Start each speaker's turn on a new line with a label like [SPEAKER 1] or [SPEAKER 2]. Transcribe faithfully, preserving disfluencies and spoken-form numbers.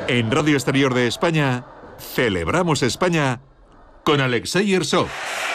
[SPEAKER 1] En Radio Exterior de España, celebramos España con Alexei Arsov.